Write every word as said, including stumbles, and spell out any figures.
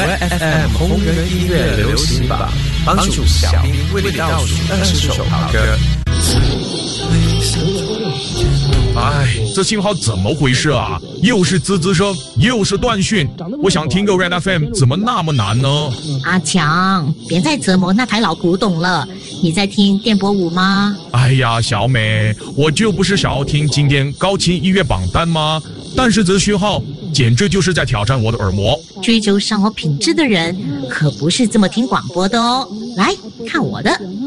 Red F M 红人音乐流行榜，帮助小兵为你倒数二十首好歌。 哎，这信号怎么回事啊？又是滋滋声，又是断讯。我想听个 Red F M， 怎么那么难呢？ 阿强，别再折磨那台老古董了。你在听电波舞吗？ 哎呀，小美，我就不是想要听今天高清音乐榜单吗？但是这讯号简直就是在挑战我的耳膜。 追求生活品质的人可不是这么听广播的哦。来看我的。